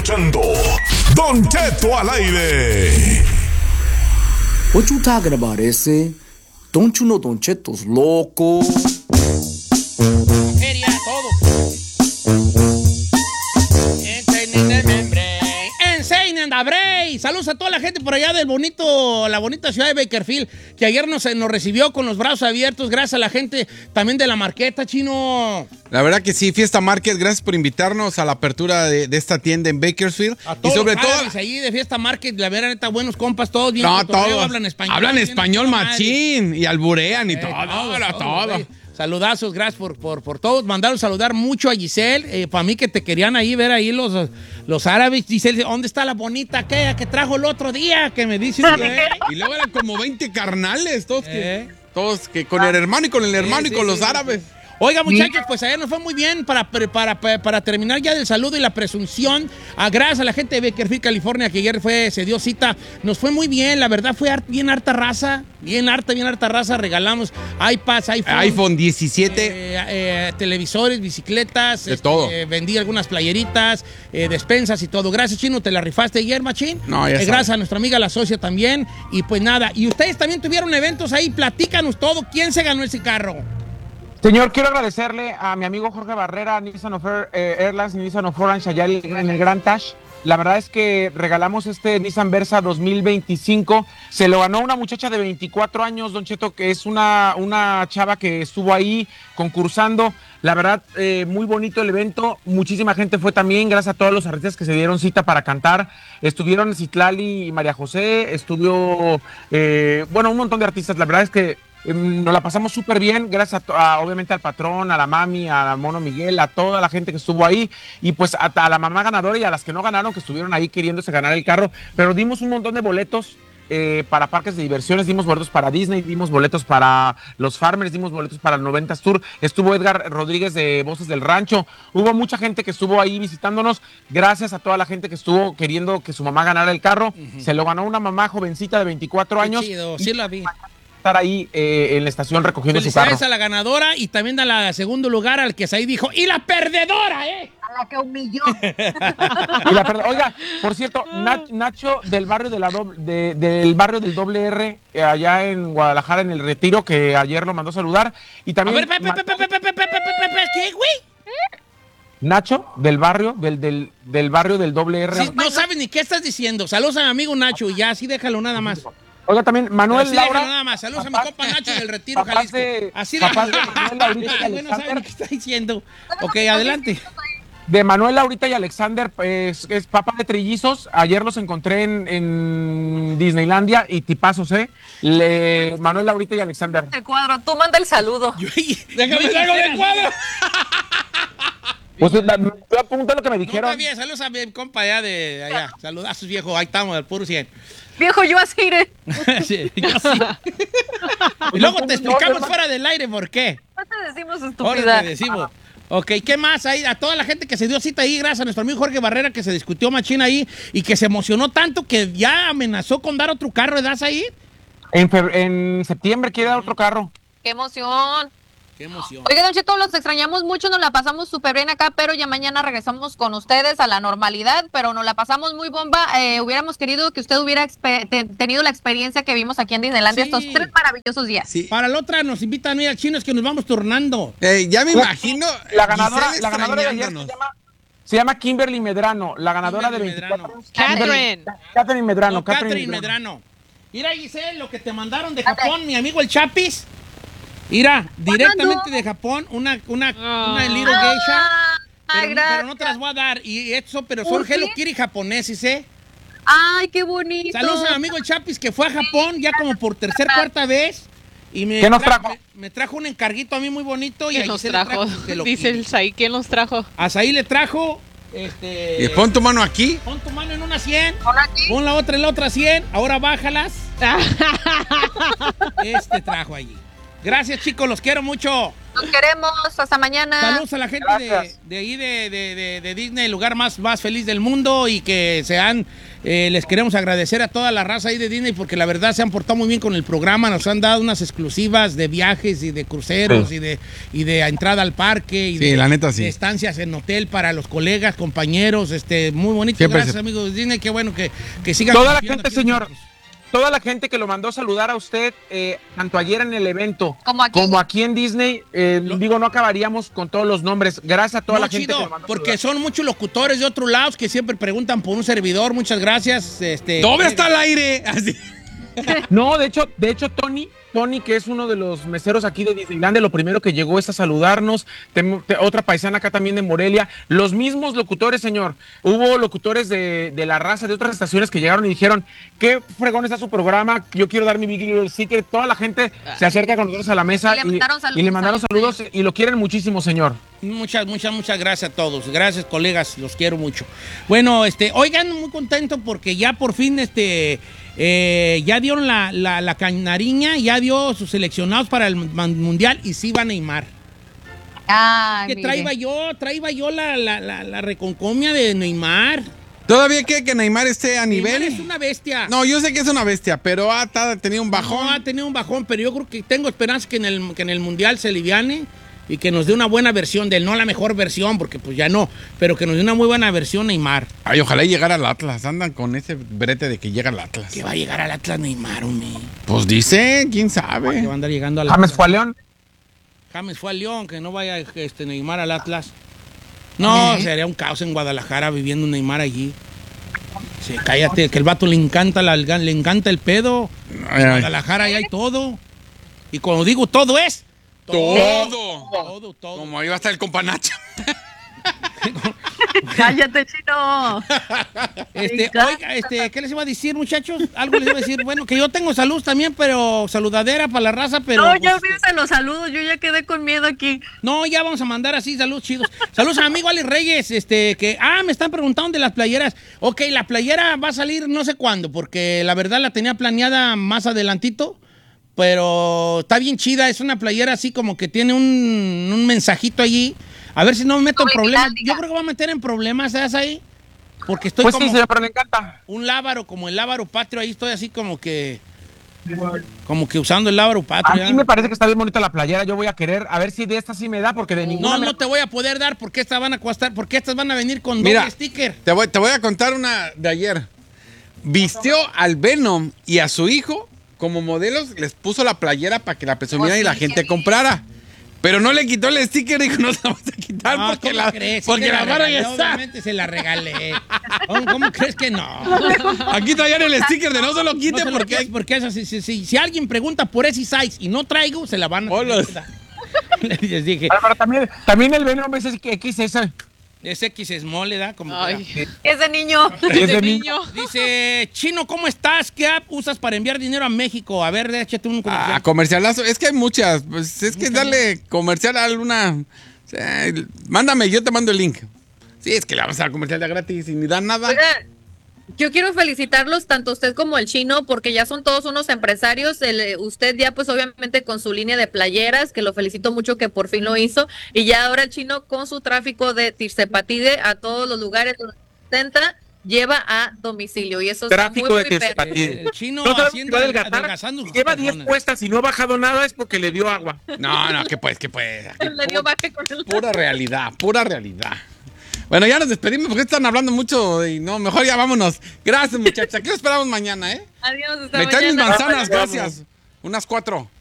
escuchando Don Cheto al aire. What you talking about, ese? Don't you know Don Cheto's loco? Feria, todo. Saludos a toda la gente por allá la bonita ciudad de Bakersfield, que ayer nos recibió con los brazos abiertos. Gracias a la gente también de la Marqueta, Chino. La verdad que sí, Fiesta Market, gracias por invitarnos a la apertura de esta tienda en Bakersfield. A todos y sobre los todo ahí de Fiesta Market, la verdad, neta, buenos compas, todos bien. No, todos hablan español. Hablan español machín y alburean y todo. Saludazos, gracias por todos. Mandaron saludar mucho a Giselle. Para mí que te querían ahí ver ahí los árabes. Giselle, ¿dónde está la bonita aquella que trajo el otro día? Que me dicen Y luego eran como 20 carnales, todos que con el hermano y con el hermano y con los árabes. Oiga, muchachos, pues ayer nos fue muy bien para terminar ya del saludo y la presunción. Gracias a la gente de Bakersfield, California, que ayer se dio cita. Nos fue muy bien, la verdad, fue bien harta raza. Bien harta raza. Regalamos iPads, iPhone 17. Televisores, bicicletas. De todo. Vendí algunas playeritas, despensas y todo. Gracias, Chino, te la rifaste ayer, machín. No, ya gracias a nuestra amiga la socia también. Y pues nada, y ustedes también tuvieron eventos ahí. Platícanos todo. ¿Quién se ganó ese carro? Señor, quiero agradecerle a mi amigo Jorge Barrera, Nissan of Airlines, Nissan of Orange, allá en el Grand Tash. La verdad es que regalamos este Nissan Versa 2025. Se lo ganó una muchacha de 24 años, Don Cheto, que es una chava que estuvo ahí concursando. La verdad, muy bonito el evento. Muchísima gente fue también, gracias a todos los artistas que se dieron cita para cantar. Estuvieron Citlali y María José, estuvo, un montón de artistas. La verdad es que nos la pasamos súper bien, gracias obviamente al patrón, a la mami, a Mono Miguel, a toda la gente que estuvo ahí, y pues a la mamá ganadora y a las que no ganaron, que estuvieron ahí queriéndose ganar el carro, pero dimos un montón de boletos para parques de diversiones, dimos boletos para Disney, dimos boletos para los Farmers, dimos boletos para el 90s Tour, estuvo Edgar Rodríguez de Voces del Rancho, hubo mucha gente que estuvo ahí visitándonos, gracias a toda la gente que estuvo queriendo que su mamá ganara el carro, se lo ganó una mamá jovencita de 24 años. Qué chido, sí la vi. Estar ahí en la estación recogiendo su carro. Felicidades a la ganadora y también a la segundo lugar al que ahí dijo, ¡y la perdedora, A la que humilló. Oiga, por cierto, Nacho del barrio del barrio del Doble R, allá en Guadalajara, en el Retiro, que ayer lo mandó a saludar. Y también. A ver, ¿qué, güey? Nacho del barrio del barrio del Doble R. Sí, no sabes ni qué estás diciendo. Saludos a mi amigo Nacho y ya, así déjalo nada más. Oiga, también Manuel Laura. Nada más. Saludos a mi compa Nacho del Retiro, Jalisco. Así de Manuel Laurita y Alexander. No saben qué está diciendo. Ok, adelante. De Manuel Laurita y Alexander, es papá de trillizos. Ayer los encontré en Disneylandia y tipazos, Manuel Laurita y Alexander. El cuadro, tú manda el saludo. Déjame traigo el cuadro. Pues te voy a apuntar lo que me dijeron. Está bien, saludos a mi compa de allá. Saludazos, viejo. Ahí estamos, al puro 100. Viejo, yo así iré. Sí, yo sí. Y luego te explicamos fuera del aire por qué. No te decimos estúpida. Ahora te decimos. Ok, ¿qué más hay? A toda la gente que se dio cita ahí, gracias a nuestro amigo Jorge Barrera, que se discutió machín ahí y que se emocionó tanto que ya amenazó con dar otro carro. ¿Das ahí? En septiembre quiere dar otro carro. ¡Qué emoción! ¡Qué emoción! Oiga, Don Cheto, los extrañamos mucho, nos la pasamos súper bien acá, pero ya mañana regresamos con ustedes a la normalidad, pero nos la pasamos muy bomba. Hubiéramos querido que usted hubiera tenido la experiencia que vimos aquí en Disneylandia estos 3 maravillosos días. Sí. Para la otra nos invitan a ir al chino, es que nos vamos turnando. Ya me imagino. La ganadora de ayer se llama Kimberly Medrano, la ganadora de 24 años. Catherine Medrano. Catherine Medrano. Mira, Giselle, lo que te mandaron de Japón, mi amigo el Chapis. Mira, directamente de Japón, una Little Geisha, pero no te las voy a dar. Y eso, pero son Hello Kitty japoneses, ¡Ay, qué bonito! Saludos a mi amigo el Chapis, que fue a Japón ya como por cuarta vez. Y ¿qué nos trajo? Me trajo un encarguito a mí muy bonito. ¿Quién nos trajo? Dice el Saí, ¿quién nos trajo? A Saí le trajo... Y pon tu mano aquí. Pon tu mano en una 100. Pon la otra en la otra 100. Ahora bájalas. Trajo allí. Gracias, chicos, los quiero mucho. Los queremos, hasta mañana. Saludos a la gente de ahí de Disney, el lugar más feliz del mundo, y que les queremos agradecer a toda la raza ahí de Disney porque la verdad se han portado muy bien con el programa, nos han dado unas exclusivas de viajes y de cruceros y de entrada al parque y la neta, sí. de estancias en hotel para los colegas, compañeros, muy bonito. Siempre gracias amigos de Disney, qué bueno que sigan. Toda la confiando gente, aquí señor. nosotros. Toda la gente que lo mandó a saludar a usted, tanto ayer en el evento como aquí en Disney, no acabaríamos con todos los nombres. Gracias a toda la gente chido, que lo mandó a porque saludar. son muchos locutores de otros lados que siempre preguntan por un servidor. Muchas gracias. Todavía está al aire. Así. No, de hecho, Tony, que es uno de los meseros aquí de Disneylandia, lo primero que llegó es a saludarnos. Otra paisana acá también de Morelia. Los mismos locutores, señor. Hubo locutores de la raza de otras estaciones que llegaron y dijeron, qué fregón está su programa, yo quiero dar mi Big Little Secret. Toda la gente se acerca con nosotros a la mesa y le mandaron saludos y lo quieren muchísimo, señor. Muchas gracias a todos. Gracias, colegas, los quiero mucho. Bueno, oigan, muy contento porque ya por fin ya dieron la canariña, ya dio sus seleccionados para el Mundial y sí va Neymar. Que traía yo la reconcomia de Neymar. ¿Todavía quiere que Neymar esté a nivel? Neymar es una bestia. No, yo sé que es una bestia, pero ha tenido un bajón. No, ha tenido un bajón, pero yo creo que tengo esperanza que en el Mundial se aliviane y que nos dé una buena versión de él. No la mejor versión, porque pues ya no, pero que nos dé una muy buena versión Neymar. Ay, ojalá llegara al Atlas. Andan con ese brete de que llega al Atlas. Que va a llegar al Atlas Neymar, hombre. Pues dice, quién sabe. Que va a andar llegando al James fue a León. James fue a León, que no vaya Neymar al Atlas. No, sería un caos en Guadalajara viviendo Neymar allí. Sí, cállate, que el vato le encanta el pedo. En Guadalajara ahí hay todo. Y cuando digo todo es... Todo. Como ahí va a estar el compa Nacho. Cállate, chino. ¿Qué les iba a decir, muchachos? Algo les iba a decir. Bueno, que yo tengo salud también, pero saludadera para la raza, pero... No, ya olvídense los saludos, yo ya quedé con miedo aquí. No, ya vamos a mandar así, saludos chidos. Saludos a mi amigo Alex Reyes, me están preguntando de las playeras. Ok, la playera va a salir no sé cuándo, porque la verdad la tenía planeada más adelantito. Pero está bien chida, es una playera así como que tiene un mensajito allí. A ver si no me meto en problemas. Yo creo que voy a meter en problemas, ¿sabes ahí? Porque estoy como... sí, señor, pero me encanta. Un lábaro, como el lábaro patrio, ahí estoy así como que usando el lábaro patrio. A mí me parece que está bien bonita la playera, yo voy a querer, a ver si de esta sí me da, porque de ninguna... No te voy a poder dar porque estas van a costar, porque estas van a venir con doble sticker. Te voy a contar una de ayer. Vistió al Venom y a su hijo como modelos, les puso la playera para que la presumieran y la gente comprara. Pero no le quitó el sticker, dijo, no se la vas a quitar porque la vara ya está. Obviamente se la regalé. ¿Cómo crees que no? Aquí traían el sticker de no se lo quite porque eso, si alguien pregunta por ese size y no traigo, se la van a... Les dije. También el Venom es XS. Es X small, ¿verdad? Es de niño. Es de niño. Dice, Chino, ¿cómo estás? ¿Qué app usas para enviar dinero a México? A ver, échate un comercial. Comercialazo. Es que hay muchas. Pues es que dale comercial a alguna. Mándame, yo te mando el link. Sí, es que le vamos a dar comercial de gratis y ni dan nada. Oiga, yo quiero felicitarlos, tanto usted como el Chino, porque ya son todos unos empresarios. Usted ya, pues, obviamente, con su línea de playeras, que lo felicito mucho que por fin lo hizo. Y ya ahora el Chino, con su tráfico de Tirzepatide a todos los lugares donde intenta, lleva a domicilio. Y eso tráfico está de Tirzepatide. El Chino ¿No haciendo adelgazando sus lleva 10 personas. puestas y no ha bajado nada es porque le dio agua. No, que pues. Le dio baje con el... Pura realidad. Bueno, ya nos despedimos porque están hablando mucho y no, mejor ya vámonos. Gracias, muchachos. Aquí lo esperamos mañana, ¿eh? Adiós, hasta Me traen mis mañana. manzanas, gracias. Unas 4.